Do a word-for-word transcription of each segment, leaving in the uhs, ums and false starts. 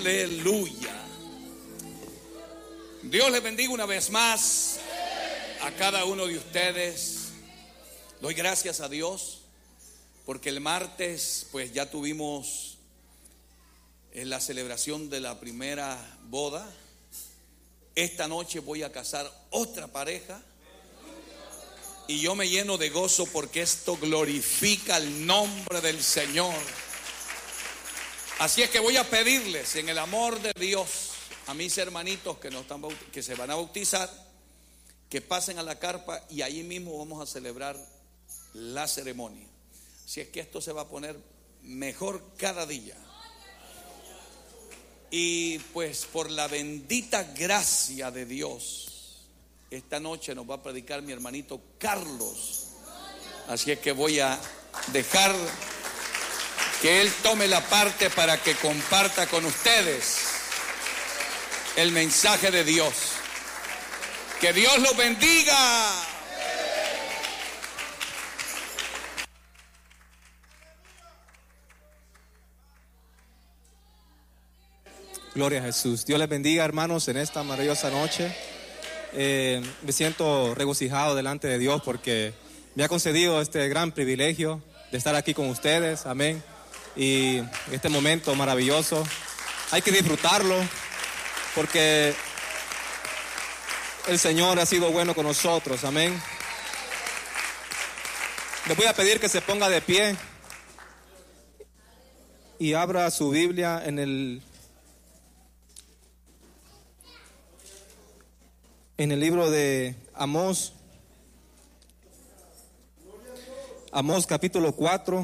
Aleluya. Dios les bendiga una vez más a cada uno de ustedes. Doy gracias a Dios porque el martes pues ya tuvimos la celebración de la primera boda. Esta noche voy a casar otra pareja y yo me lleno de gozo porque esto glorifica el nombre del Señor. Así es que voy a pedirles en el amor de Dios a mis hermanitos que, no están, que se van a bautizar, que pasen a la carpa y ahí mismo vamos a celebrar la ceremonia. Así es que esto se va a poner mejor cada día. Y pues por la bendita gracia de Dios, esta noche nos va a predicar mi hermanito Carlos. Así es que voy a dejar que él tome la parte para que comparta con ustedes el mensaje de Dios. Que Dios los bendiga. Gloria a Jesús. Dios les bendiga, hermanos, en esta maravillosa noche. Eh, me siento regocijado delante de Dios porque me ha concedido este gran privilegio de estar aquí con ustedes. Amén. Y este momento maravilloso hay que disfrutarlo porque el Señor ha sido bueno con nosotros. Amén. Les voy a pedir que se ponga de pie y abra su Biblia en el en el libro de Amós. Amós capítulo cuatro,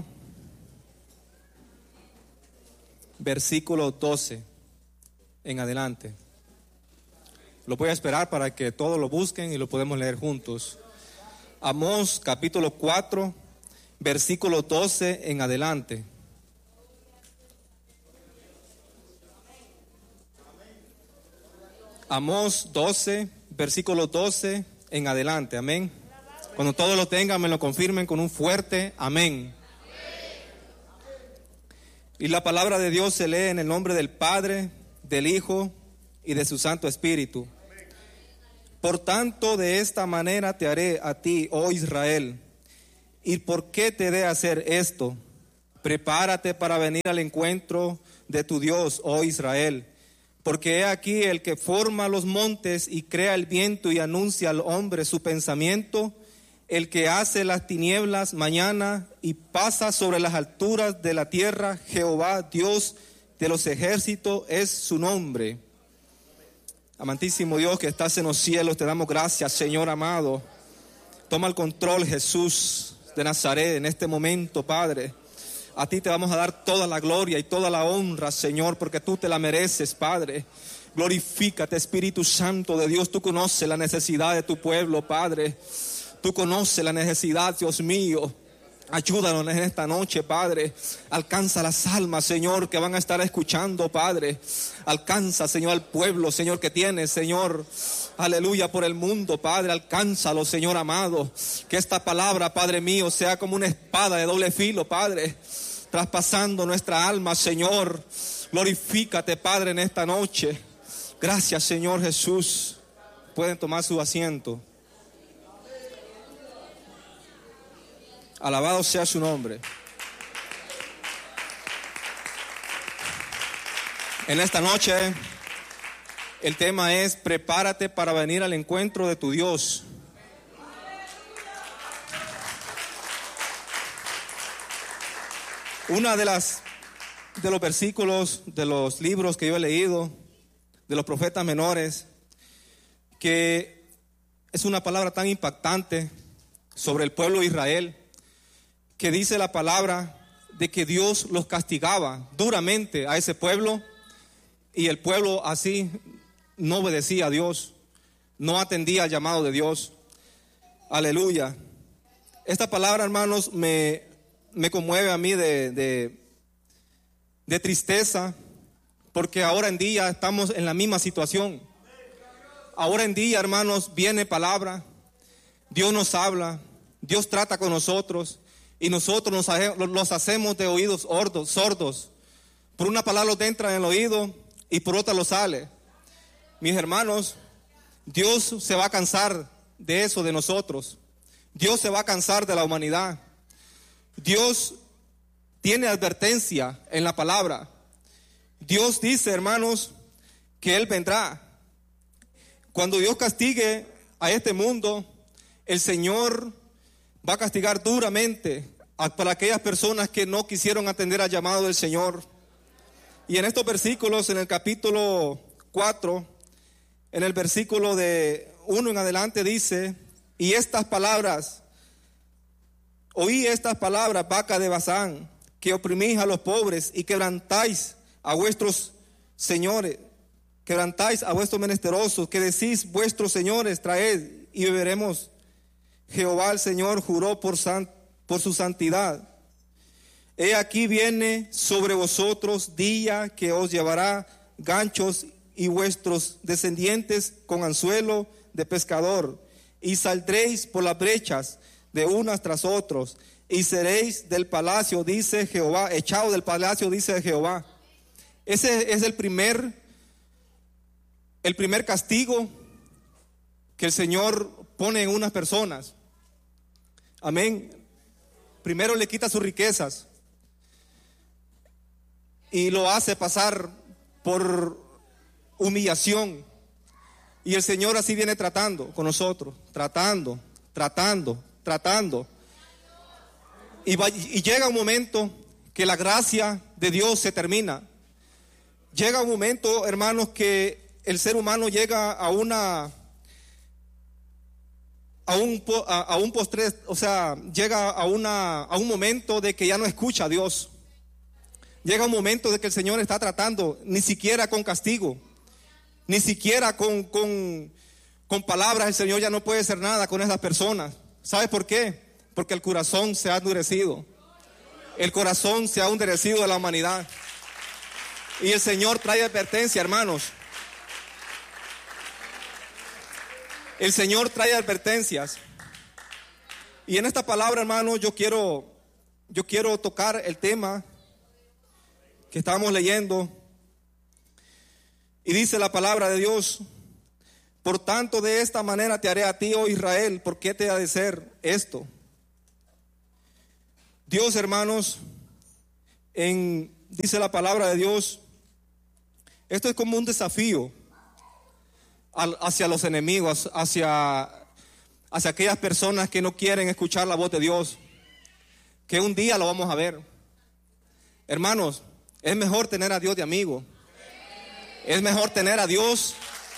versículo doce en adelante. Lo voy a esperar para que todos lo busquen y lo podemos leer juntos. Amós capítulo cuatro, versículo doce en adelante. Amós doce, versículo doce en adelante. Amén. Cuando todos lo tengan, me lo confirmen con un fuerte amén. Y la palabra de Dios se lee en el nombre del Padre, del Hijo y de su Santo Espíritu. Por tanto, de esta manera te haré a ti, oh Israel. ¿Y por qué te de hacer esto? Prepárate para venir al encuentro de tu Dios, oh Israel. Porque he aquí el que forma los montes y crea el viento y anuncia al hombre su pensamiento, el que hace las tinieblas mañana y pasa sobre las alturas de la tierra, Jehová, Dios de los ejércitos, es su nombre. Amantísimo Dios que estás en los cielos, te damos gracias, Señor amado. Toma el control, Jesús de Nazaret, en este momento, Padre. A ti te vamos a dar toda la gloria y toda la honra, Señor, porque tú te la mereces, Padre. Glorifícate, Espíritu Santo de Dios. Tú conoces la necesidad de tu pueblo, Padre. Tú conoces la necesidad, Dios mío. Ayúdanos en esta noche, Padre. Alcanza las almas, Señor, que van a estar escuchando, Padre. Alcanza, Señor, al pueblo, Señor, que tienes, Señor. Aleluya, por el mundo, Padre. Alcánzalo, Señor amado. Que esta palabra, Padre mío, sea como una espada de doble filo, Padre. Traspasando nuestra alma, Señor. Glorifícate, Padre, en esta noche. Gracias, Señor Jesús. Pueden tomar su asiento. Alabado sea su nombre. En esta noche el tema es: prepárate para venir al encuentro de tu Dios. Una de las de los versículos de los libros que yo he leído de los profetas menores, que es una palabra tan impactante sobre el pueblo de Israel, que dice la palabra de que Dios los castigaba duramente a ese pueblo y el pueblo así no obedecía a Dios, no atendía al llamado de Dios. Aleluya. Esta palabra, hermanos, me, me conmueve a mí de, de, de tristeza, porque ahora en día estamos en la misma situación. Ahora en día, hermanos, viene palabra, Dios nos habla, Dios trata con nosotros. Y nosotros nos, los hacemos de oídos sordos, sordos. Por una palabra nos entra en el oído, y por otra lo sale. Mis hermanos, Dios se va a cansar de eso de nosotros. Dios se va a cansar de la humanidad. Dios tiene advertencia en la palabra. Dios dice, hermanos, que Él vendrá. Cuando Dios castigue a este mundo, el Señor va a castigar duramente a, para aquellas personas que no quisieron atender al llamado del Señor. Y en estos versículos, en el capítulo cuatro, en el versículo de uno en adelante dice: y estas palabras, oí estas palabras, vaca de Basán, que oprimís a los pobres y quebrantáis a vuestros señores, quebrantáis a vuestros menesterosos, que decís, vuestros señores, traed y beberemos. Jehová el Señor juró por, san, por su santidad. He aquí viene sobre vosotros día que os llevará ganchos y vuestros descendientes con anzuelo de pescador, y saldréis por las brechas de unas tras otros, y seréis del palacio, dice Jehová, echado del palacio, dice Jehová. Ese es el primer, el primer castigo que el Señor pone en unas personas. Amén. Primero le quita sus riquezas y lo hace pasar por humillación. Y el Señor así viene tratando con nosotros, tratando, tratando, tratando. Y, va, y llega un momento que la gracia de Dios se termina. Llega un momento, hermanos, que el ser humano llega a una a un a, a un postre, o sea, llega a una a un momento de que ya no escucha a Dios. Llega un momento de que el Señor está tratando, ni siquiera con castigo, ni siquiera con, con, con palabras. El Señor ya no puede hacer nada con esas personas. ¿Sabe por qué? Porque el corazón se ha endurecido. El corazón se ha endurecido de la humanidad. Y el Señor trae advertencia, hermanos. El Señor trae advertencias. Y en esta palabra, hermanos, yo quiero, yo quiero tocar el tema que estábamos leyendo. Y dice la palabra de Dios: por tanto, de esta manera te haré a ti, oh Israel. ¿Por qué te ha de ser esto? Dios, hermanos, en, dice la palabra de Dios, esto es como un desafío al, hacia los enemigos, hacia, hacia aquellas personas que no quieren escuchar la voz de Dios, que un día lo vamos a ver. Hermanos, es mejor tener a Dios de amigo. Es mejor tener a Dios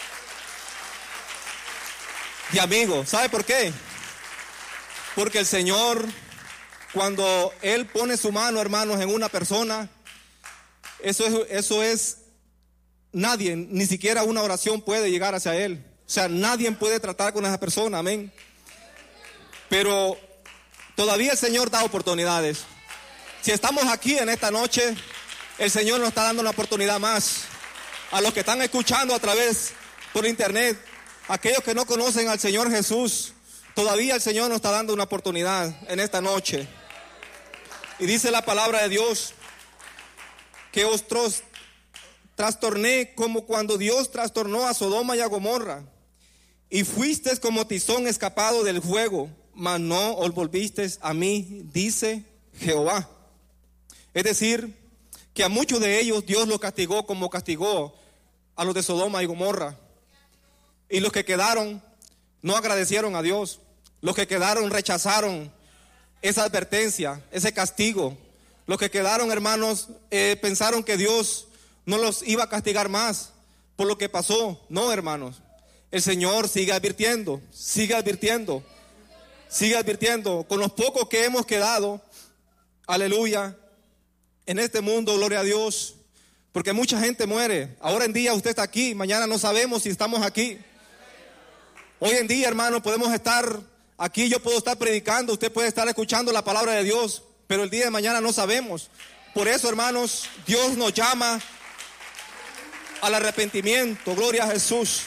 de amigo. ¿Sabe por qué? Porque el Señor, cuando Él pone su mano, hermanos, en una persona, eso es, eso es, nadie, ni siquiera una oración puede llegar hacia Él. O sea, nadie puede tratar con esa persona, amén. Pero todavía el Señor da oportunidades. Si estamos aquí en esta noche, el Señor nos está dando una oportunidad más. A los que están escuchando a través por internet, aquellos que no conocen al Señor Jesús, todavía el Señor nos está dando una oportunidad en esta noche. Y dice la palabra de Dios que os tros, trastorné como cuando Dios trastornó a Sodoma y a Gomorra, y fuisteis como tizón escapado del fuego, mas no os volvisteis a mí, dice Jehová. Es decir, que a muchos de ellos Dios los castigó como castigó a los de Sodoma y Gomorra. Y los que quedaron no agradecieron a Dios. Los que quedaron rechazaron esa advertencia, ese castigo. Los que quedaron, hermanos, eh, pensaron que Dios no los iba a castigar más por lo que pasó. No, hermanos. El Señor sigue advirtiendo, sigue advirtiendo, sigue advirtiendo. Con los pocos que hemos quedado, aleluya, en este mundo, gloria a Dios, porque mucha gente muere. Ahora en día usted está aquí, mañana no sabemos si estamos aquí. Hoy en día, hermano, podemos estar aquí, yo puedo estar predicando, usted puede estar escuchando la palabra de Dios, pero el día de mañana no sabemos. Por eso, hermanos, Dios nos llama al arrepentimiento, gloria a Jesús.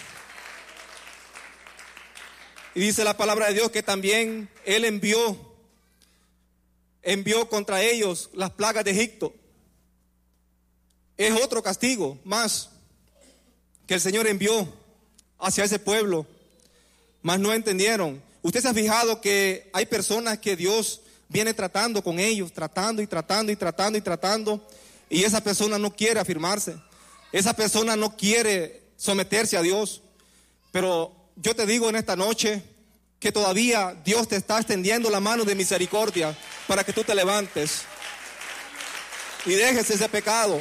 Y dice la palabra de Dios que también Él envió envió contra ellos las plagas de Egipto. Es otro castigo más. que el Señor envió hacia ese pueblo, mas no entendieron. Usted se ha fijado que hay personas que Dios viene tratando con ellos, tratando y tratando y tratando y tratando, y esa persona no quiere afirmarse, esa persona no quiere someterse a Dios. Pero yo te digo en esta noche que todavía Dios te está extendiendo la mano de misericordia para que tú te levantes y dejes ese pecado.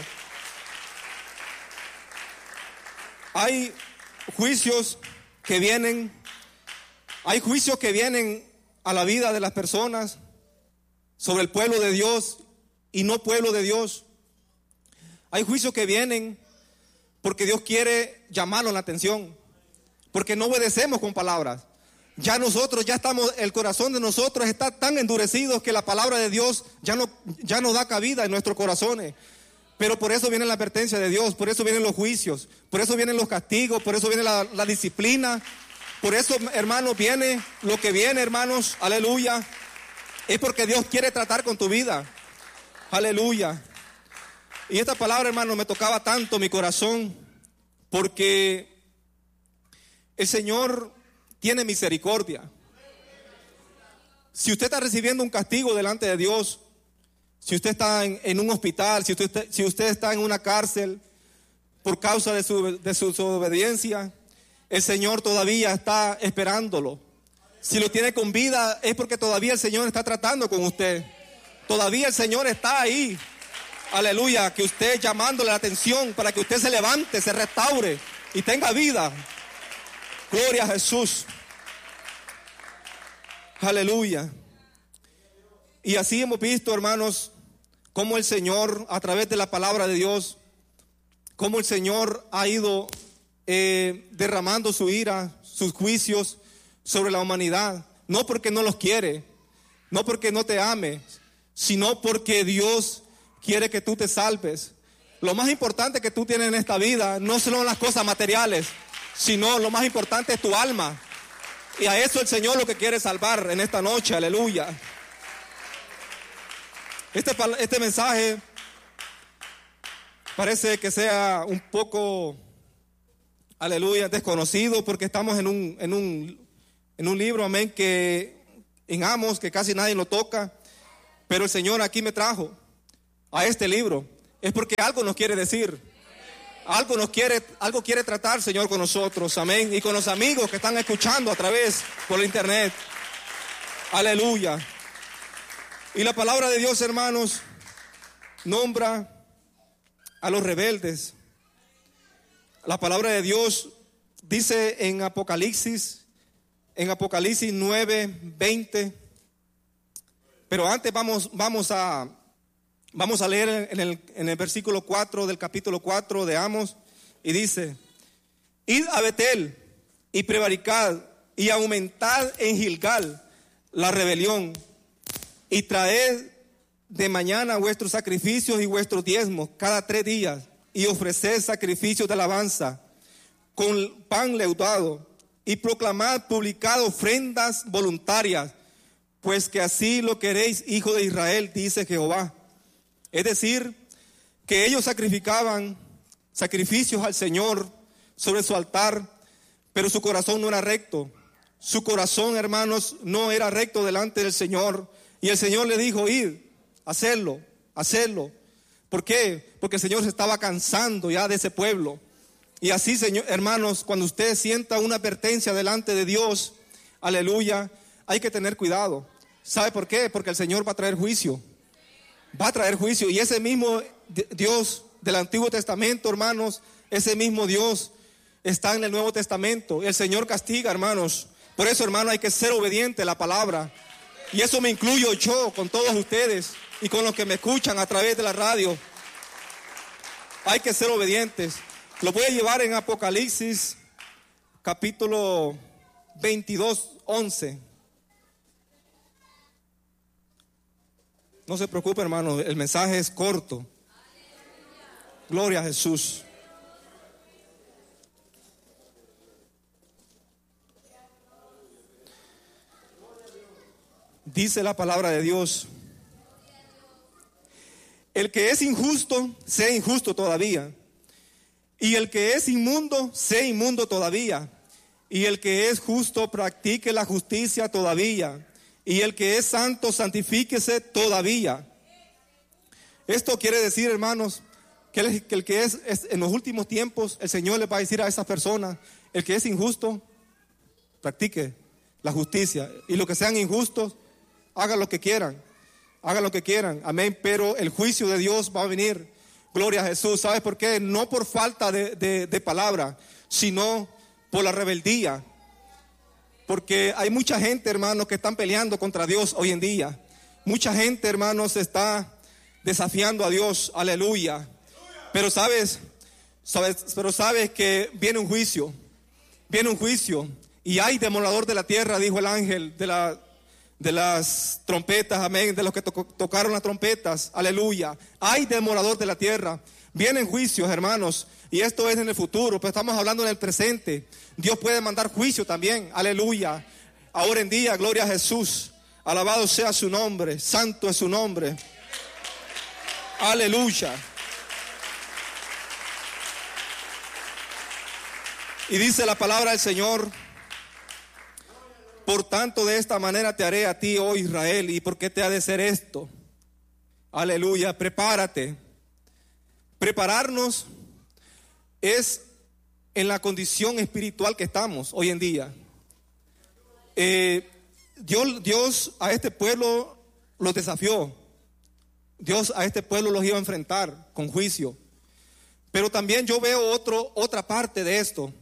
Hay juicios que vienen, hay juicios que vienen a la vida de las personas sobre el pueblo de Dios y no pueblo de Dios. Hay juicios que vienen porque Dios quiere llamarnos la atención, porque no obedecemos con palabras. Ya nosotros, ya estamos, el corazón de nosotros está tan endurecido que la palabra de Dios ya no, ya no da cabida en nuestros corazones. Pero por eso viene la advertencia de Dios, por eso vienen los juicios, por eso vienen los castigos, por eso viene la, la disciplina. Por eso, hermanos, viene lo que viene, hermanos, aleluya. Es porque Dios quiere tratar con tu vida, aleluya. Y esta palabra, hermano, me tocaba tanto mi corazón, porque el Señor tiene misericordia. Si usted está recibiendo un castigo delante de Dios, si usted está en, en un hospital, si usted, está, si usted está en una cárcel por causa de su, de su, su obediencia, el Señor todavía está esperándolo. Si lo tiene con vida es porque todavía el Señor está tratando con usted. Todavía el Señor está ahí. Aleluya, que usted llamándole la atención para que usted se levante, se restaure y tenga vida. Gloria a Jesús. Aleluya. Y así hemos visto, hermanos, cómo el Señor, a través de la palabra de Dios, cómo el Señor ha ido eh, derramando su ira, sus juicios sobre la humanidad. No porque no los quiere, no porque no te ame, sino porque Dios quiere que tú te salves. Lo más importante que tú tienes en esta vida no son las cosas materiales, sino lo más importante es tu alma. Y a eso el Señor lo que quiere salvar en esta noche, aleluya. Este, este mensaje parece que sea un poco, aleluya, desconocido, porque estamos en un, en un, en un libro, amén, que en Amos, que casi nadie lo toca, pero el Señor aquí me trajo a este libro, es porque algo nos quiere decir, algo nos quiere, algo quiere tratar, Señor, con nosotros, amén, y con los amigos que están escuchando a través por la internet, aleluya. Y la palabra de Dios, hermanos, nombra a los rebeldes. La palabra de Dios dice en Apocalipsis, en Apocalipsis nueve, veinte. Pero antes vamos, vamos a, vamos a leer en el, en el versículo cuatro del capítulo cuatro de Amos, y dice: id a Betel y prevaricad y aumentad en Gilgal la rebelión, y traed de mañana vuestros sacrificios y vuestros diezmos cada tres días, y ofreced sacrificios de alabanza con pan leudado, y proclamad, publicad ofrendas voluntarias, pues que así lo queréis, hijo de Israel, dice Jehová. Es decir, que ellos sacrificaban sacrificios al Señor sobre su altar, pero su corazón no era recto. Su corazón, hermanos, no era recto delante del Señor. Y el Señor le dijo: id, hacerlo, hacerlo. ¿Por qué? Porque el Señor se estaba cansando ya de ese pueblo. Y así, Señor, hermanos, cuando usted sienta una advertencia delante de Dios, aleluya, hay que tener cuidado. ¿Sabe por qué? Porque el Señor va a traer juicio. Va a traer juicio. Y ese mismo Dios del Antiguo Testamento, hermanos, ese mismo Dios está en el Nuevo Testamento. El Señor castiga, hermanos. Por eso, hermanos, hay que ser obediente a la palabra. Y eso me incluyo yo con todos ustedes y con los que me escuchan a través de la radio. Hay que ser obedientes. Lo voy a llevar en Apocalipsis capítulo veintidós, once. No se preocupe, hermano, el mensaje es corto. Gloria a Jesús. Dice la palabra de Dios: el que es injusto, sea injusto todavía. Y el que es inmundo, sea inmundo todavía. Y el que es justo, practique la justicia todavía. Y el que es santo, santifíquese todavía. Esto quiere decir, hermanos, que el que, el que es, es en los últimos tiempos, el Señor le va a decir a esas personas, el que es injusto, practique la justicia. Y los que sean injustos, hagan lo que quieran. Hagan lo que quieran. Amén. Pero el juicio de Dios va a venir. Gloria a Jesús. ¿Sabes por qué? No por falta de, de, de palabra, sino por la rebeldía. Porque hay mucha gente, hermanos, que están peleando contra Dios hoy en día. Mucha gente, hermanos, está desafiando a Dios. Aleluya. Pero sabes, sabes, pero sabes que viene un juicio. Viene un juicio. Y hay demoledor de la tierra, dijo el ángel de la de las trompetas, amén, de los que to- tocaron las trompetas, aleluya. Hay demoledor de la tierra. Vienen juicios, hermanos, y esto es en el futuro, pero estamos hablando en el presente. Dios puede mandar juicio también, aleluya. Ahora en día, gloria a Jesús, alabado sea su nombre, santo es su nombre, aleluya. Y dice la palabra del Señor: por tanto, de esta manera te haré a ti, oh Israel. ¿Y por qué te ha de ser esto? Aleluya, prepárate. Prepararnos es en la condición espiritual que estamos hoy en día. Eh, Dios, Dios a este pueblo los desafió. Dios a este pueblo los iba a enfrentar con juicio. Pero también yo veo otro, otra parte de esto,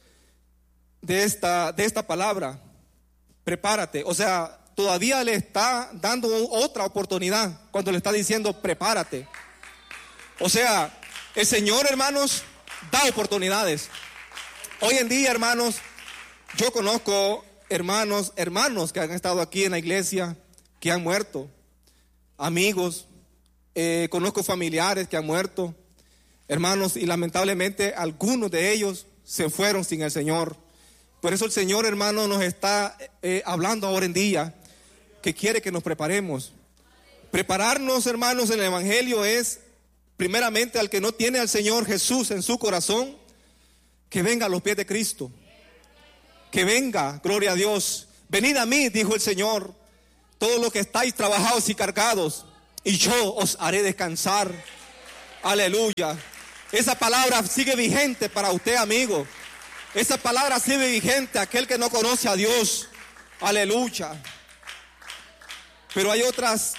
de esta, de esta palabra. Prepárate, o sea, todavía le está dando otra oportunidad cuando le está diciendo prepárate. O sea, el Señor, hermanos, da oportunidades. Hoy en día, hermanos, yo conozco hermanos, hermanos que han estado aquí en la iglesia, que han muerto, amigos, eh, conozco familiares que han muerto, hermanos, y lamentablemente algunos de ellos se fueron sin el Señor. Por eso el Señor, hermano, nos está eh, hablando ahora en día que quiere que nos preparemos. Prepararnos, hermanos, en el Evangelio es primeramente al que no tiene al Señor Jesús en su corazón, que venga a los pies de Cristo. Que venga, gloria a Dios. Venid a mí, dijo el Señor, todos los que estáis trabajados y cargados, y yo os haré descansar. Aleluya. Esa palabra sigue vigente para usted, amigo. Esa palabra sigue vigente a aquel que no conoce a Dios. Aleluya. Pero hay otras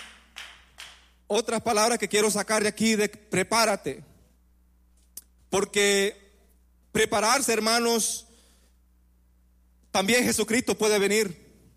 otras palabras que quiero sacar de aquí, de prepárate. Porque prepararse, hermanos, también Jesucristo puede venir.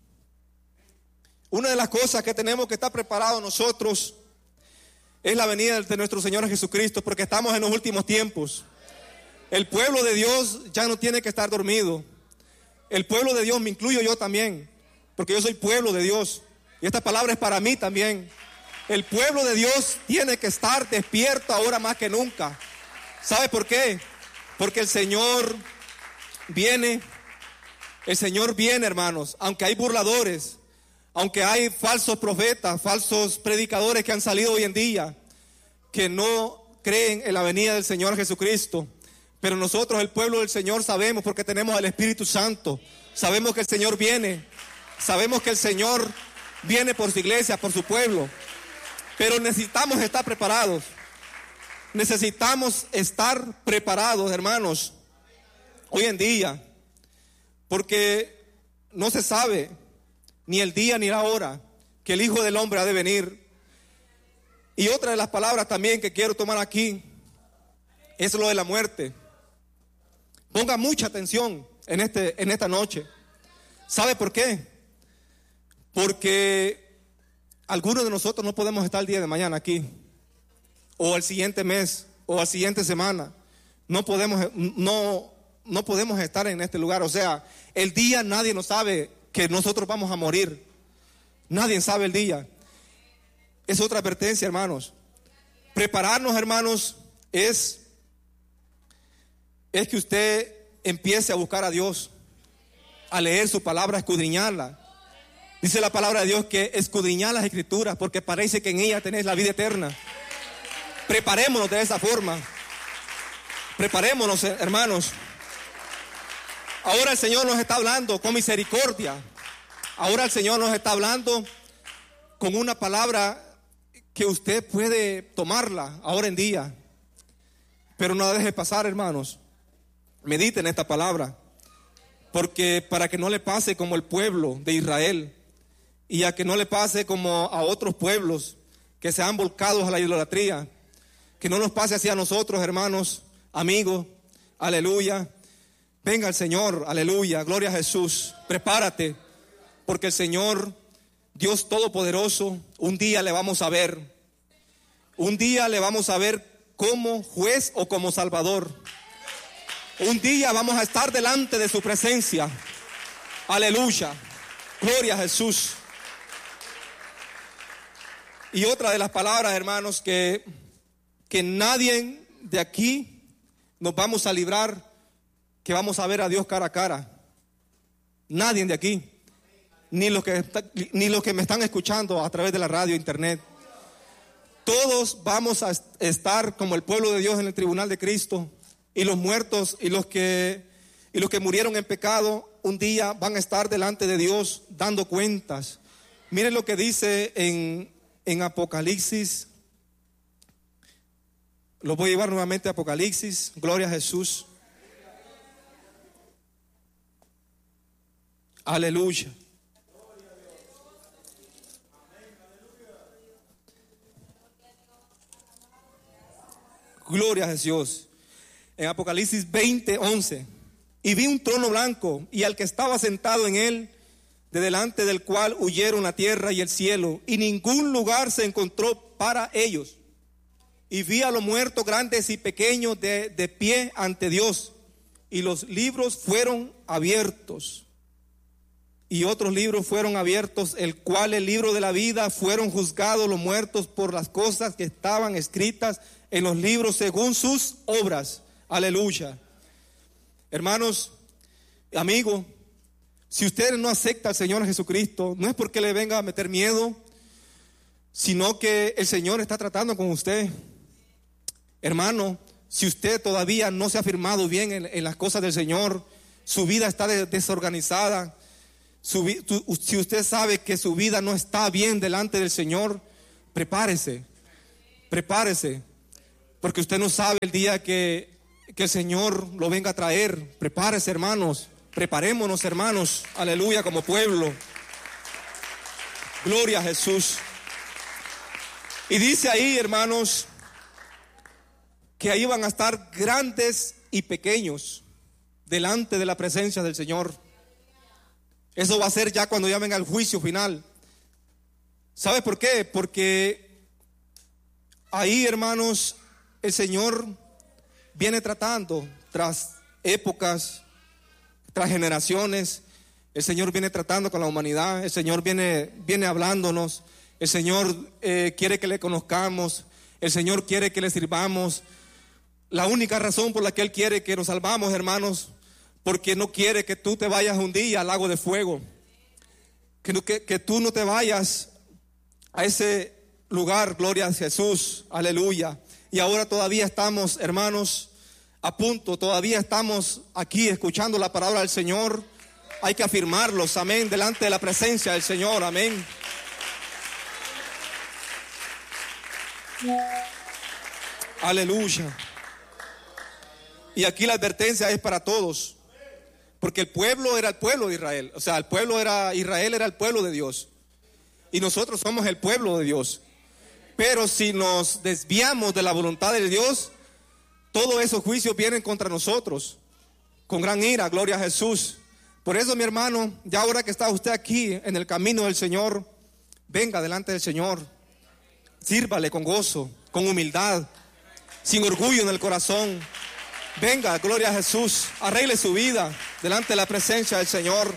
Una de las cosas que tenemos que estar preparados nosotros es la venida de nuestro Señor Jesucristo, porque estamos en los últimos tiempos. El pueblo de Dios ya no tiene que estar dormido. El pueblo de Dios, me incluyo yo también, porque yo soy pueblo de Dios. Y esta palabra es para mí también. El pueblo de Dios tiene que estar despierto ahora más que nunca. ¿Sabe por qué? Porque el Señor viene. El Señor viene, hermanos. Aunque hay burladores, aunque hay falsos profetas, falsos predicadores que han salido hoy en día, que no creen en la venida del Señor Jesucristo. Pero nosotros, el pueblo del Señor, sabemos, porque tenemos al Espíritu Santo, sabemos que el Señor viene, sabemos que el Señor viene por su iglesia, por su pueblo. Pero necesitamos estar preparados. Necesitamos estar preparados, hermanos, hoy en día, porque no se sabe ni el día ni la hora que el Hijo del Hombre ha de venir. Y otra de las palabras también que quiero tomar aquí es lo de la muerte. Ponga mucha atención en, este, en esta noche. ¿Sabe por qué? Porque algunos de nosotros no podemos estar el día de mañana aquí, o el siguiente mes, o la siguiente semana. No podemos, no, no podemos estar en este lugar. O sea, el día nadie nos sabe que nosotros vamos a morir. Nadie sabe el día. Es otra advertencia, hermanos. Prepararnos, hermanos, es... es que usted empiece a buscar a Dios, a leer su palabra, a escudriñarla. Dice la palabra de Dios que escudriñad las escrituras, porque parece que en ellas tenéis la vida eterna. Preparémonos de esa forma. Preparémonos, hermanos. Ahora el Señor nos está hablando con misericordia. Ahora el Señor nos está hablando con una palabra que usted puede tomarla ahora en día. Pero no la deje pasar, hermanos. Mediten esta palabra. Porque para que no le pase como el pueblo de Israel, y a que no le pase como a otros pueblos que se han volcado a la idolatría, que no nos pase así a nosotros, hermanos, amigos, aleluya. Venga el Señor, aleluya, gloria a Jesús. Prepárate, porque el Señor, Dios Todopoderoso, un día le vamos a ver. Un día le vamos a ver como juez o como salvador. Un día vamos a estar delante de su presencia. Aleluya, gloria a Jesús. Y otra de las palabras, hermanos, que, que nadie de aquí nos vamos a librar, que vamos a ver a Dios cara a cara. Nadie de aquí, ni los que, ni los que me están escuchando a través de la radio, internet. Todos vamos a estar como el pueblo de Dios en el tribunal de Cristo. Y los muertos y los que, y los que murieron en pecado, un día van a estar delante de Dios dando cuentas. Miren lo que dice en, en Apocalipsis. Lo voy a llevar nuevamente a Apocalipsis. Gloria a Jesús. Aleluya. Gloria a Jesús. En Apocalipsis veinte, once. Y vi un trono blanco y al que estaba sentado en él, de delante del cual huyeron la tierra y el cielo, y ningún lugar se encontró para ellos. Y vi a los muertos grandes y pequeños de, de pie ante Dios, y los libros fueron abiertos. Y otros libros fueron abiertos, el cual el libro de la vida, fueron juzgados los muertos por las cosas que estaban escritas en los libros según sus obras. Aleluya. Hermanos, amigos, si usted no acepta al Señor Jesucristo, no es porque le venga a meter miedo, sino que el Señor está tratando con usted. Hermano, si usted todavía no se ha firmado bien en, en las cosas del Señor, su vida está de, desorganizada, su, tu, si usted sabe que su vida no está bien delante del Señor, prepárese, prepárese, porque usted no sabe el día que que el Señor lo venga a traer. Prepárese, hermanos, preparémonos, hermanos, aleluya, como pueblo. Gloria a Jesús. Y dice ahí, hermanos, que ahí van a estar grandes y pequeños delante de la presencia del Señor. Eso va a ser ya cuando ya venga el juicio final. ¿Sabe por qué? Porque ahí, hermanos, el Señor viene tratando tras épocas, tras generaciones. El Señor viene tratando con la humanidad. El Señor viene, viene hablándonos. El Señor eh, quiere que le conozcamos. El Señor quiere que le sirvamos. La única razón por la que Él quiere que nos salvamos, hermanos, porque no quiere que tú te vayas un día al lago de fuego, que, que, que tú no te vayas a ese lugar. Gloria a Jesús, aleluya. Y ahora todavía estamos, hermanos, a punto, todavía estamos aquí escuchando la palabra del Señor. Hay que afirmarlos, amén, delante de la presencia del Señor, amén. Aleluya. Y aquí la advertencia es para todos, porque el pueblo era el pueblo de Israel, o sea, el pueblo era, Israel era el pueblo de Dios, y nosotros somos el pueblo de Dios. Pero si nos desviamos de la voluntad de Dios, todos esos juicios vienen contra nosotros, con gran ira, gloria a Jesús. Por eso, mi hermano, ya ahora que está usted aquí en el camino del Señor, venga delante del Señor, sírvale con gozo, con humildad, sin orgullo en el corazón. Venga, gloria a Jesús, arregle su vida delante de la presencia del Señor.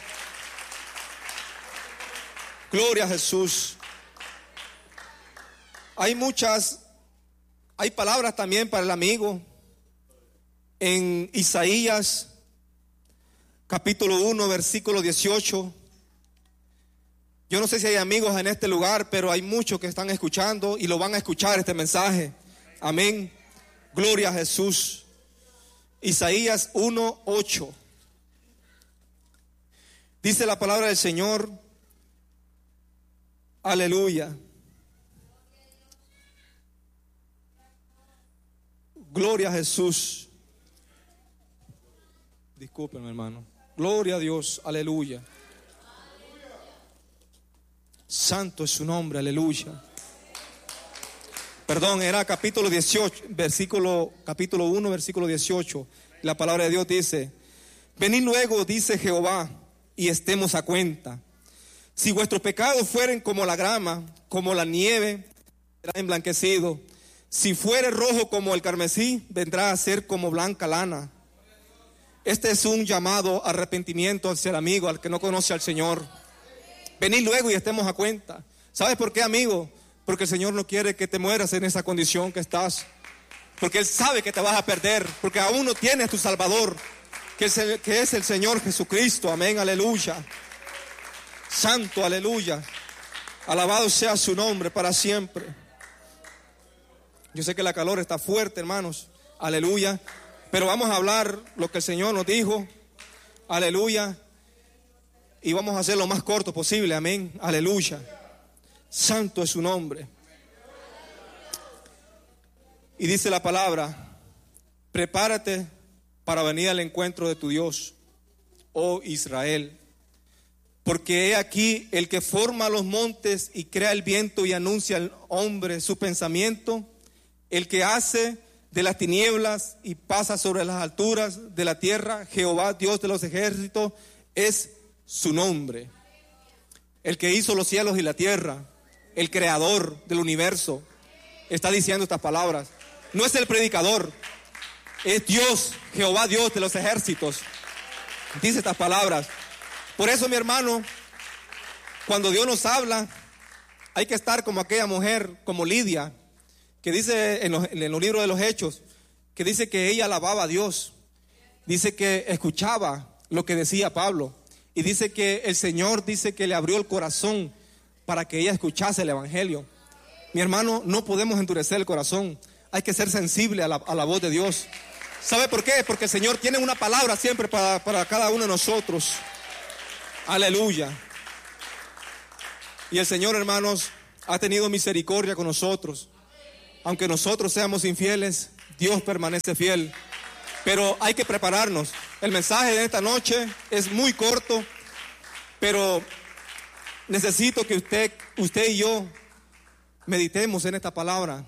Gloria a Jesús. Hay muchas, hay palabras también para el amigo. En Isaías, capítulo uno, versículo dieciocho. Yo no sé si hay amigos en este lugar, pero hay muchos que están escuchando y lo van a escuchar este mensaje. Amén. Gloria a Jesús. Isaías uno ocho. Dice la palabra del Señor. Aleluya. Gloria a Jesús. Discúlpenme, hermano. Gloria a Dios. Aleluya. Santo es su nombre. Aleluya. Perdón, era capítulo dieciocho, versículo, capítulo uno, versículo dieciocho. La palabra de Dios dice: venid luego, dice Jehová, y estemos a cuenta. Si vuestros pecados fueren como la grama, como la nieve, será emblanquecido. Si fuere rojo como el carmesí, vendrá a ser como blanca lana. Este es un llamado a arrepentimiento hacia el amigo, al que no conoce al Señor. Venid luego y estemos a cuenta. ¿Sabes por qué, amigo? Porque el Señor no quiere que te mueras en esa condición que estás. Porque Él sabe que te vas a perder. Porque aún no tienes tu Salvador, que es el, que es el Señor Jesucristo. Amén, aleluya. Santo, aleluya. Alabado sea su nombre para siempre. Yo sé que la calor está fuerte, hermanos. Aleluya. Pero vamos a hablar lo que el Señor nos dijo. Aleluya. Y vamos a hacer lo más corto posible. Amén, aleluya. Santo es su nombre. Y dice la palabra: prepárate para venir al encuentro de tu Dios, oh Israel. Porque he aquí el que forma los montes y crea el viento y anuncia al hombre su pensamiento, el que hace de las tinieblas y pasa sobre las alturas de la tierra, Jehová Dios de los ejércitos es su nombre. El que hizo los cielos y la tierra, el creador del universo, está diciendo estas palabras. No es el predicador, es Dios, Jehová Dios de los ejércitos. Dice estas palabras. Por eso, mi hermano, cuando Dios nos habla, hay que estar como aquella mujer, como Lidia, que dice en los, en los libros de los Hechos, que dice que ella alababa a Dios. Dice que escuchaba lo que decía Pablo. Y dice que el Señor dice que le abrió el corazón para que ella escuchase el evangelio. Mi hermano, no podemos endurecer el corazón. Hay que ser sensible a la, a la voz de Dios. ¿Sabe por qué? Porque el Señor tiene una palabra siempre para, para cada uno de nosotros. Aleluya. Y el Señor, hermanos, ha tenido misericordia con nosotros. Aunque nosotros seamos infieles, Dios permanece fiel. Pero hay que prepararnos. El mensaje de esta noche es muy corto, pero necesito que usted, usted y yo meditemos en esta palabra,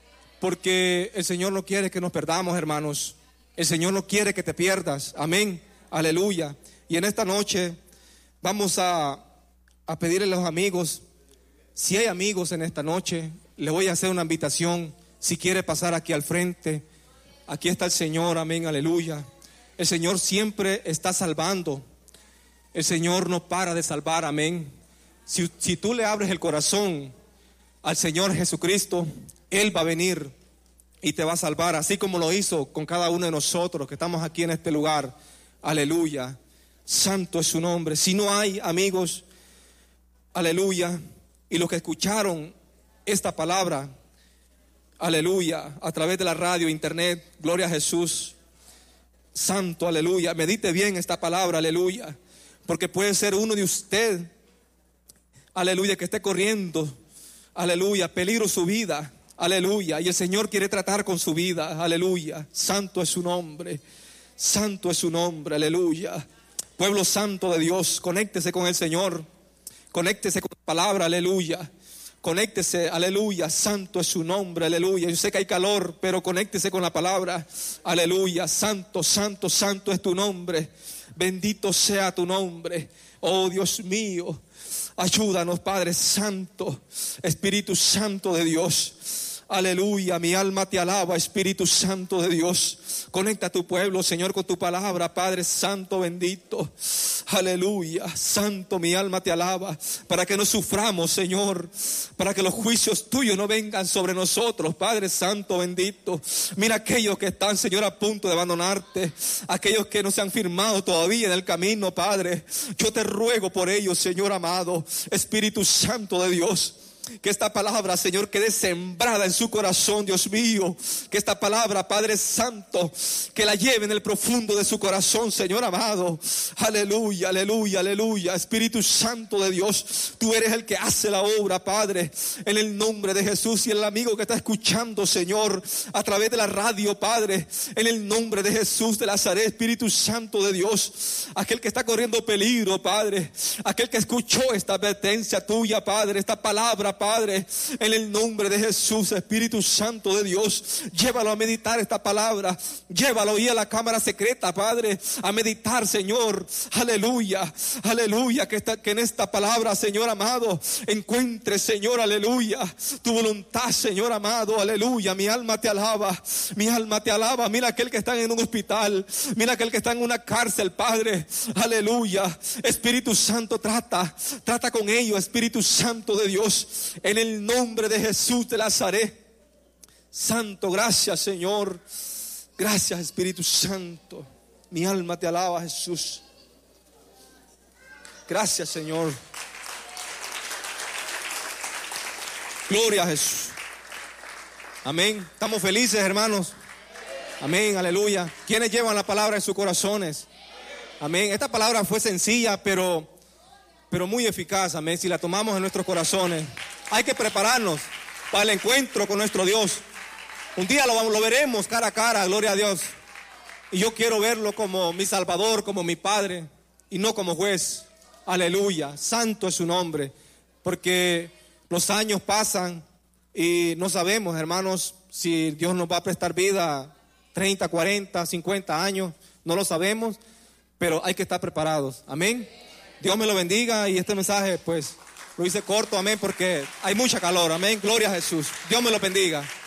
porque el Señor no quiere que nos perdamos, hermanos. El Señor no quiere que te pierdas. Amén, aleluya. Y en esta noche vamos a, a pedirle a los amigos, si hay amigos en esta noche, le voy a hacer una invitación. Si quiere pasar aquí al frente, aquí está el Señor, amén, aleluya. El Señor siempre está salvando. El Señor no para de salvar, amén. Si, si tú le abres el corazón al Señor Jesucristo, Él va a venir y te va a salvar, así como lo hizo con cada uno de nosotros que estamos aquí en este lugar. Aleluya. Santo es su nombre. Si no hay amigos, aleluya, y los que escucharon esta palabra, aleluya, a través de la radio, internet, gloria a Jesús. Santo, aleluya, medite bien esta palabra, aleluya, porque puede ser uno de usted, aleluya, que esté corriendo, aleluya, peligro su vida, aleluya, y el Señor quiere tratar con su vida, aleluya. Santo es su nombre, santo es su nombre, aleluya. Pueblo santo de Dios, conéctese con el Señor, conéctese con la palabra, aleluya. Conéctese, aleluya, santo es su nombre, aleluya. Yo sé que hay calor, pero conéctese con la palabra, aleluya. Santo, santo, santo es tu nombre. Bendito sea tu nombre. Oh Dios mío, ayúdanos, Padre Santo, Espíritu Santo de Dios. Aleluya, mi alma te alaba, Espíritu Santo de Dios. Conecta a tu pueblo, Señor, con tu palabra, Padre Santo, bendito. Aleluya, santo, mi alma te alaba, para que no suframos, Señor, para que los juicios tuyos no vengan sobre nosotros, Padre Santo, bendito. Mira aquellos que están, Señor, a punto de abandonarte, aquellos que no se han firmado todavía en el camino, Padre. Yo te ruego por ellos, Señor amado, Espíritu Santo de Dios. que esta palabra, Señor, quede sembrada en su corazón, Dios mío. Que esta palabra, Padre Santo, que la lleve en el profundo de su corazón, Señor amado. Aleluya, aleluya, aleluya. Espíritu Santo de Dios, tú eres el que hace la obra, Padre, en el nombre de Jesús. Y el amigo que está escuchando, Señor, a través de la radio, Padre, en el nombre de Jesús de Nazaret, Espíritu Santo de Dios, aquel que está corriendo peligro, Padre, aquel que escuchó esta advertencia tuya, Padre, esta palabra, Padre, en el nombre de Jesús, Espíritu Santo de Dios, llévalo a meditar esta palabra, llévalo ahí a la cámara secreta, Padre, a meditar, Señor, aleluya, aleluya, que, esta, que en esta palabra, Señor amado, encuentre, Señor, aleluya, tu voluntad, Señor amado, aleluya. Mi alma te alaba, mi alma te alaba. Mira aquel que está en un hospital, mira aquel que está en una cárcel, Padre, aleluya. Espíritu Santo, trata, trata con ellos, Espíritu Santo de Dios, en el nombre de Jesús de Nazaret. Santo, gracias, Señor, gracias, Espíritu Santo. Mi alma te alaba, Jesús. Gracias, Señor. Gloria a Jesús. Amén. Estamos felices, hermanos. Amén, aleluya. ¿Quiénes llevan la palabra en sus corazones? Amén. Esta palabra fue sencilla, pero, pero muy eficaz. Amén. Si la tomamos en nuestros corazones, hay que prepararnos para el encuentro con nuestro Dios. Un día lo, lo veremos cara a cara, gloria a Dios. Y yo quiero verlo como mi Salvador, como mi Padre, y no como juez. Aleluya. Santo es su nombre. Porque los años pasan y no sabemos, hermanos, si Dios nos va a prestar vida treinta, cuarenta, cincuenta años. No lo sabemos, pero hay que estar preparados. Amén. Dios me lo bendiga, y este mensaje pues lo hice corto, amén, porque hay mucha calor. Amén, gloria a Jesús. Dios me lo bendiga.